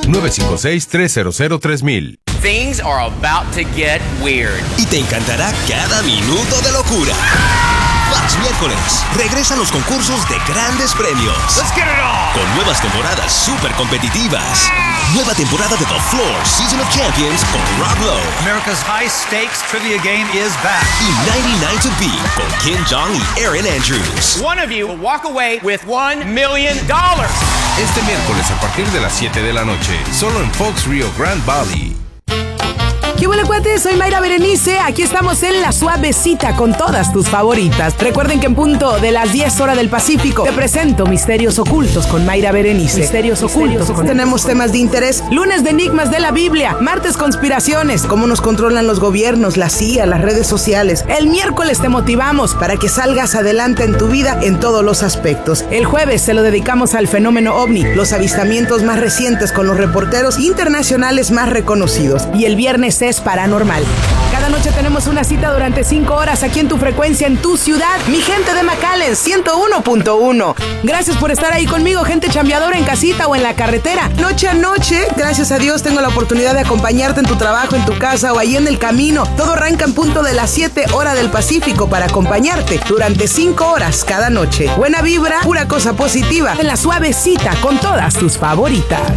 956-300-3000. Things are about to get weird. Y te encantará cada minuto de locura. Fox Miércoles. Regresan los concursos de grandes premios. Let's get it on. Con nuevas temporadas súper competitivas. Nueva temporada de The Floor Season of Champions con Rob Lowe. America's high stakes trivia game is back. Y 99 to Beat con Kim Jong y Aaron Andrews. One of you will walk away with $1 million. Este miércoles a partir de las 7 de la noche, solo en Fox Rio Grande Valley. ¿Qué huele, cuates? Soy Mayra Berenice. Aquí estamos en La Suavecita con todas tus favoritas. Recuerden que en punto de las 10 horas del Pacífico te presento Misterios Ocultos con Mayra Berenice. Misterios Ocultos. Tenemos temas de interés. Lunes de enigmas de la Biblia. Martes conspiraciones. Cómo nos controlan los gobiernos, la CIA, las redes sociales. El miércoles te motivamos para que salgas adelante en tu vida en todos los aspectos. El jueves se lo dedicamos al fenómeno OVNI, los avistamientos más recientes con los reporteros internacionales más reconocidos. Y el viernes es paranormal. Cada noche tenemos una cita durante 5 horas aquí en tu frecuencia, en tu ciudad. Mi gente de McAllen, 101.1. Gracias por estar ahí conmigo, gente chambeadora en casita o en la carretera. Noche a noche, gracias a Dios, tengo la oportunidad de acompañarte en tu trabajo, en tu casa o ahí en el camino. Todo arranca en punto de las 7 horas del Pacífico para acompañarte durante 5 horas cada noche. Buena vibra, pura cosa positiva. En La Suavecita con todas tus favoritas.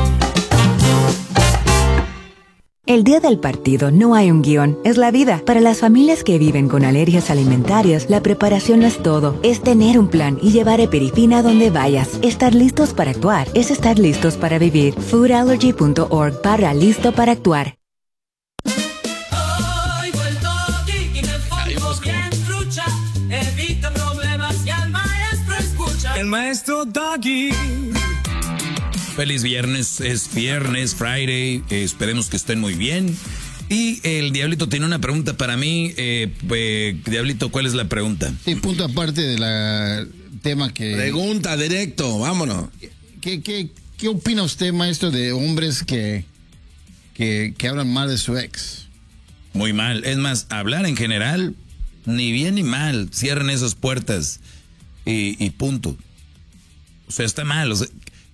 El día del partido no hay un guión, es la vida. Para las familias que viven con alergias alimentarias, la preparación no es todo. Es tener un plan y llevar Eperifina a donde vayas. Estar listos para actuar es estar listos para vivir. Foodallergy.org/listo para actuar. El maestro Doggy. Feliz viernes, es viernes, Friday, esperemos que estén muy bien. Y el Diablito tiene una pregunta para mí. Diablito, ¿cuál es la pregunta? Sí, punto aparte de la tema que... Pregunta directo, vámonos. ¿Qué opina usted, maestro, de hombres que hablan mal de su ex? Muy mal, es más, hablar en general, ni bien ni mal, cierren esas puertas y punto. O sea, está mal, o sea...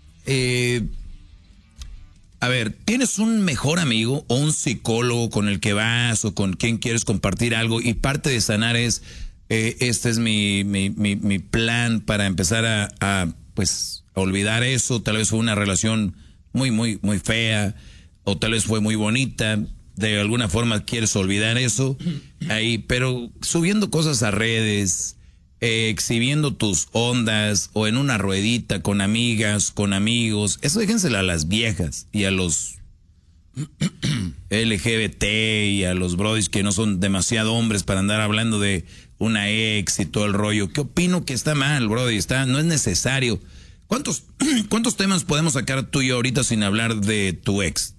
a ver, ¿tienes un mejor amigo o un psicólogo con el que vas o con quien quieres compartir algo? Y parte de sanar es, este es mi plan para empezar a olvidar eso. Tal vez fue una relación muy fea o tal vez fue muy bonita. De alguna forma quieres olvidar eso ahí, pero subiendo cosas a redes, exhibiendo tus ondas o en una ruedita con amigas, con amigos, eso déjensela a las viejas y a los LGBT y a los brodis que no son demasiado hombres para andar hablando de una ex y todo el rollo. ¿Qué opino que está mal, brody? No es necesario. ¿Cuántos temas podemos sacar tú y yo ahorita sin hablar de tu ex?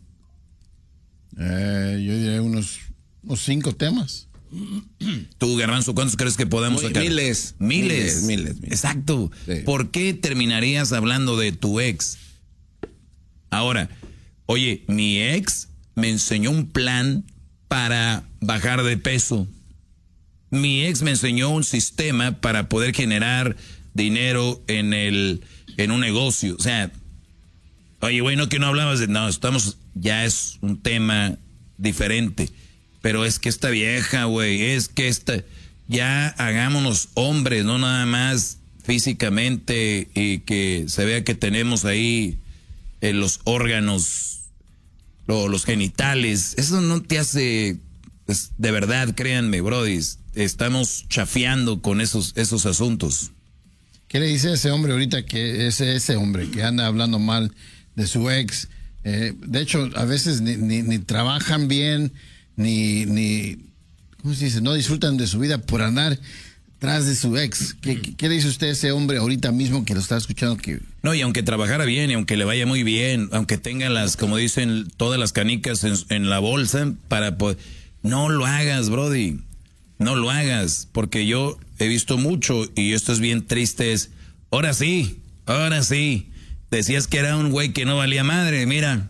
Yo diría unos 5 temas. Tú, Garbanzo, ¿cuántos crees que podemos sacar? Miles. Exacto. Sí. ¿Por qué terminarías hablando de tu ex? Ahora, oye, mi ex me enseñó un plan para bajar de peso. Mi ex me enseñó un sistema para poder generar dinero en un negocio. O sea, oye, güey, no que no hablabas de... No, ya es un tema diferente. Pero es que esta vieja, güey, ya hagámonos hombres, no nada más físicamente y que se vea que tenemos ahí los órganos, los genitales. Eso no te hace, pues, de verdad, créanme, brodis, estamos chafeando con esos asuntos. ¿Qué le dice a ese hombre ahorita que ese hombre que anda hablando mal de su ex? De hecho, a veces ni trabajan bien, ni ¿cómo se dice? No disfrutan de su vida por andar tras de su ex. ¿Qué le dice usted a ese hombre ahorita mismo que lo está escuchando? No, y aunque trabajara bien, y aunque le vaya muy bien, aunque tenga como dicen, todas las canicas en la bolsa, no lo hagas, brody. No lo hagas, porque yo he visto mucho, y esto es bien triste, ahora sí. Decías que era un güey que no valía madre, mira.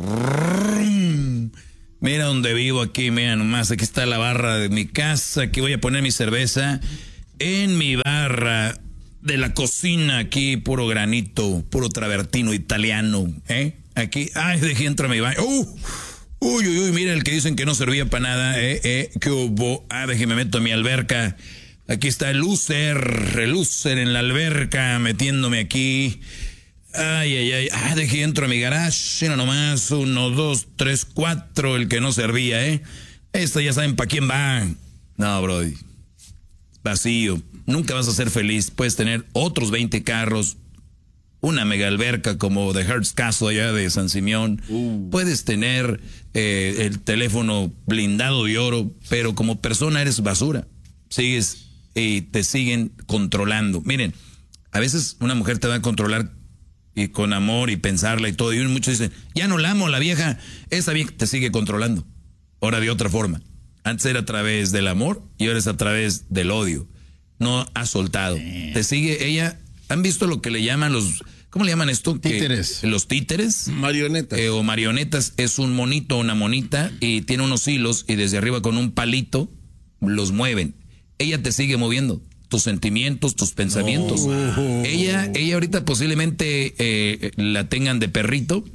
Mira donde vivo aquí, mira nomás, aquí está la barra de mi casa, aquí voy a poner mi cerveza en mi barra de la cocina, aquí puro granito, puro travertino italiano, aquí, ay, dejé entrar a mi baño. Uy, mira el que dicen que no servía para nada, ¿qué hubo? Déjeme meto en mi alberca. Aquí está el loser en la alberca, metiéndome aquí. Ay, dejé entro a mi garage, no nomás, 1, 2, 3, 4, el que no servía, Esto ya saben para quién va. No, brody, vacío, nunca vas a ser feliz, puedes tener otros 20 carros, una mega alberca como The Hearst Castle allá de San Simeón, puedes tener el teléfono blindado de oro, pero como persona eres basura, sigues y te siguen controlando. Miren, a veces una mujer te va a controlar y con amor y pensarla y todo, y muchos dicen, ya no la amo, la vieja, esa vieja te sigue controlando, ahora de otra forma. Antes era a través del amor y ahora es a través del odio. No ha soltado. Te sigue ella. ¿Han visto lo que le llaman ¿cómo le llaman esto? Títeres. Los títeres. Marionetas. O marionetas. Es un monito o una monita y tiene unos hilos y desde arriba con un palito los mueven. Ella te sigue moviendo. Tus sentimientos, tus pensamientos. Ella ahorita posiblemente la tengan de perrito.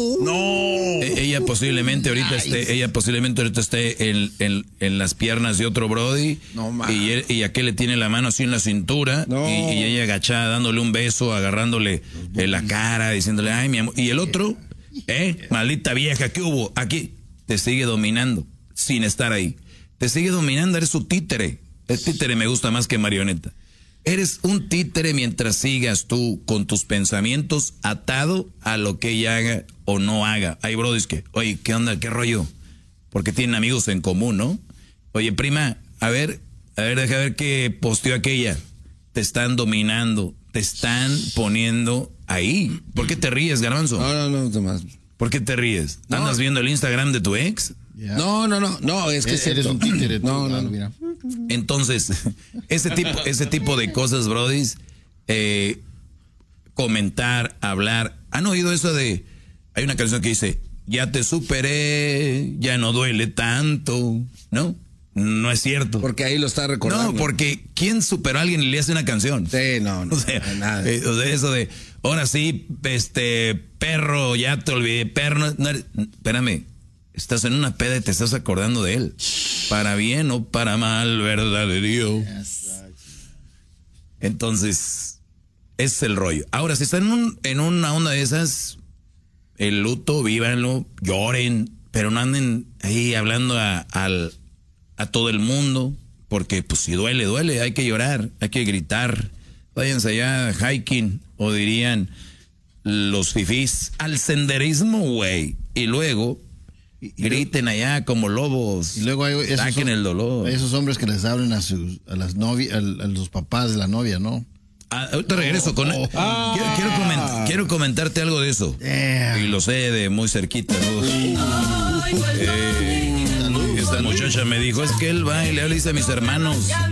Ella posiblemente ahorita esté en las piernas de otro brody. Y aquel le tiene la mano así en la cintura. Y ella agachada dándole un beso, agarrándole la cara, diciéndole, ay, mi amor. Y el otro, maldita vieja, ¿qué hubo? Aquí te sigue dominando sin estar ahí. Te sigue dominando, eres su títere. El títere me gusta más que marioneta. Eres un títere mientras sigas tú con tus pensamientos atado a lo que ella haga o no haga. Hay brodis que, oye, ¿qué onda? ¿Qué rollo? Porque tienen amigos en común, ¿no? Oye, prima, a ver, deja ver qué posteó aquella. Te están dominando, te están poniendo ahí. ¿Por qué te ríes, Garbanzo? No, Tomás. ¿Por qué te ríes? ¿Andas viendo el Instagram de tu ex? Yeah. No, es que eres un títere. No. Mira. Entonces, ese tipo de cosas, brodis, comentar, hablar. ¿Han oído eso de, hay una canción que dice, ya te superé, ya no duele tanto? ¿No? No es cierto. Porque ahí lo está recordando. No, porque ¿quién superó a alguien y le hace una canción? Sí, no, o sea, nada. Eso de, ahora sí, perro, ya te olvidé, perro, no, espérame. Estás en una peda y te estás acordando de él. Para bien o para mal, verdad de Dios. Entonces, ese es el rollo. Ahora, si están en una onda de esas, el luto, vívanlo, lloren, pero no anden ahí hablando a todo el mundo, porque pues si duele, hay que llorar, hay que gritar. Váyanse allá hiking, o dirían los fifís, al senderismo, güey. Y luego griten allá como lobos. Y luego hay saquen el dolor. Hay esos hombres que les hablan a las novias, a los papás de la novia, ¿no? Ahorita regreso con quiero comentarte algo de eso. Y lo sé de muy cerquita, ¿no? Esta muchacha me dijo, es que él va y le dice a mis hermanos,